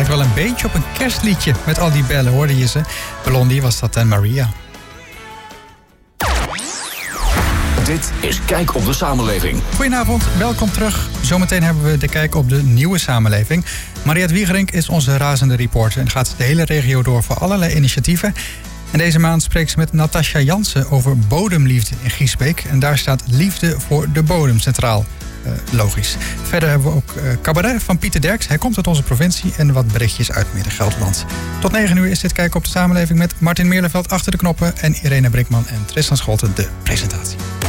lijkt wel een beetje op een kerstliedje. Met al die bellen hoorde je ze. Blondie was dat en Maria. Dit is Kijk op de Samenleving. Goedenavond, welkom terug. Zometeen hebben we de kijk op de nieuwe samenleving. Mariette Wiegerink is onze razende reporter en gaat de hele regio door voor allerlei initiatieven. En deze maand spreekt ze met Natasja Jansen over bodemliefde in Giesbeek. En daar staat liefde voor de bodem centraal. Logisch. Verder hebben we ook cabaret van Pieter Derks. Hij komt uit onze provincie en wat berichtjes uit Midden-Gelderland. Tot 9 uur is dit Kijk op de Samenleving met Martin Meerleveld achter de knoppen en Irene Brinkman en Tristan Scholten de presentatie.